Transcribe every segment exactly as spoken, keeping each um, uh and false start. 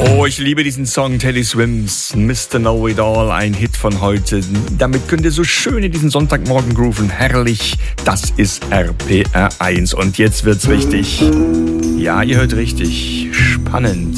Oh, ich liebe diesen Song Teddy Swims, Mister Know It All, ein Hit von heute. Damit könnt ihr so schön in diesen Sonntagmorgen grooven. Herrlich, das ist R P R eins. Und jetzt wird's richtig. Ja, ihr hört richtig. Spannend.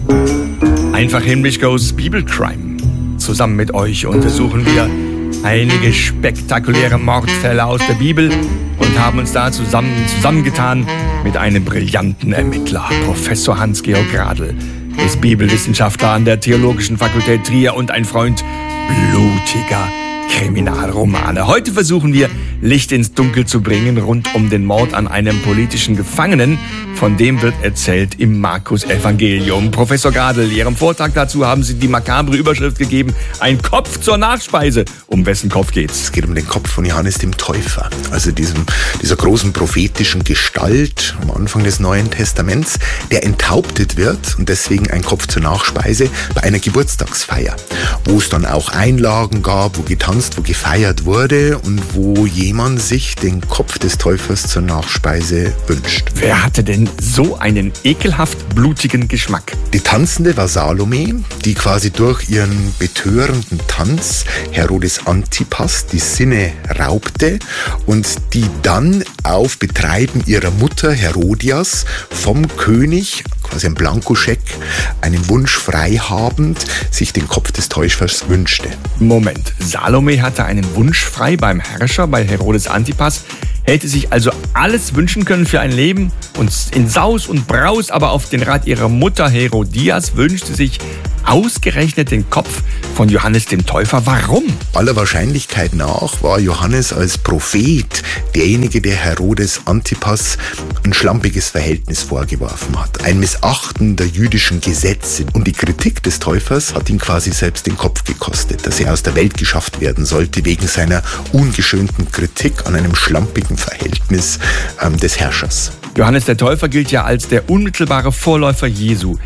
Einfach himmlisch goes Bibelcrime. Zusammen mit euch untersuchen wir einige spektakuläre Mordfälle aus der Bibel und haben uns da zusammen zusammengetan mit einem brillanten Ermittler, Professor Hans-Georg Radl. Er ist Bibelwissenschaftler an der Theologischen Fakultät Trier und ein Freund blutiger Kriminalromane. Heute versuchen wir, Licht ins Dunkel zu bringen rund um den Mord an einem politischen Gefangenen. Von dem wird erzählt im Markus-Evangelium. Professor Gradl, Ihrem Vortrag dazu haben Sie die makabre Überschrift gegeben: Ein Kopf zur Nachspeise. Um wessen Kopf geht's? Es geht um den Kopf von Johannes dem Täufer, also diesem, dieser großen prophetischen Gestalt am Anfang des Neuen Testaments, der enthauptet wird und deswegen ein Kopf zur Nachspeise bei einer Geburtstagsfeier, wo es dann auch Einlagen gab, wo getanzt, wo gefeiert wurde und wo jemand sich den Kopf des Täufers zur Nachspeise wünscht. Wer hatte denn so einen ekelhaft blutigen Geschmack? Die Tanzende war Salome, die quasi durch ihren betörenden Tanz Herodes Antipas die Sinne raubte und die dann auf Betreiben ihrer Mutter Herodias vom König, quasi ein Blankoscheck, einen Wunsch frei habend, sich den Kopf des Täufers wünschte. Moment, Salome hatte einen Wunsch frei beim Herrscher, bei Herodes Antipas, hätte sich also alles wünschen können für ein Leben und in Saus und Braus, aber auf den Rat ihrer Mutter Herodias wünschte sich ausgerechnet den Kopf von Johannes dem Täufer. Warum? Aller Wahrscheinlichkeit nach war Johannes als Prophet derjenige, der Herodes Antipas ein schlampiges Verhältnis vorgeworfen hat. Ein Missachten der jüdischen Gesetze. Und die Kritik des Täufers hat ihn quasi selbst den Kopf gekostet, dass er aus der Welt geschafft werden sollte wegen seiner ungeschönten Kritik an einem schlampigen Verhältnis ähm, des Herrschers. Johannes der Täufer gilt ja als der unmittelbare Vorläufer Jesu.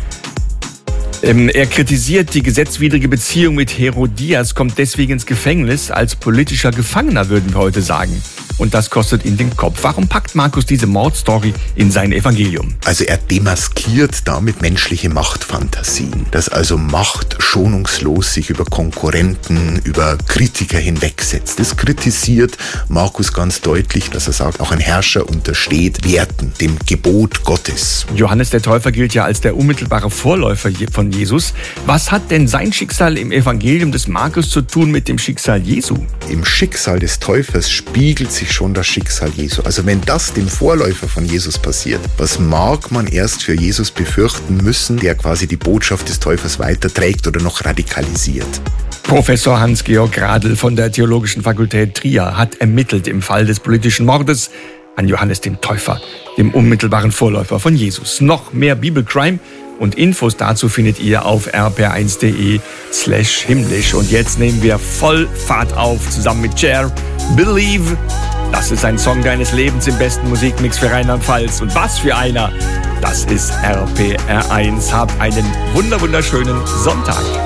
Ähm, er kritisiert die gesetzwidrige Beziehung mit Herodias, kommt deswegen ins Gefängnis als politischer Gefangener, würden wir heute sagen. Und das kostet ihn den Kopf. Warum packt Markus diese Mordstory in sein Evangelium? Also er demaskiert damit menschliche Machtfantasien, dass also Macht schonungslos sich über Konkurrenten, über Kritiker hinwegsetzt. Das kritisiert Markus ganz deutlich, dass er sagt, auch ein Herrscher untersteht Werten, dem Gebot Gottes. Johannes der Täufer gilt ja als der unmittelbare Vorläufer von Jesus. Was hat denn sein Schicksal im Evangelium des Markus zu tun mit dem Schicksal Jesu? Im Schicksal des Täufers spiegelt sich schon das Schicksal Jesu. Also wenn das dem Vorläufer von Jesus passiert, was mag man erst für Jesus befürchten müssen, der quasi die Botschaft des Täufers weiterträgt oder noch radikalisiert? Professor Hans-Georg Radl von der Theologischen Fakultät Trier hat ermittelt im Fall des politischen Mordes an Johannes dem Täufer, dem unmittelbaren Vorläufer von Jesus. Noch mehr Bibelcrime und Infos dazu findet ihr auf r p r eins punkt d e slash himmlisch. Und jetzt nehmen wir voll Fahrt auf, zusammen mit Cher, Believe. Das ist ein Song deines Lebens im besten Musikmix für Rheinland-Pfalz. Und was für einer! Das ist R P R eins. Habt einen wunder wunderschönen Sonntag.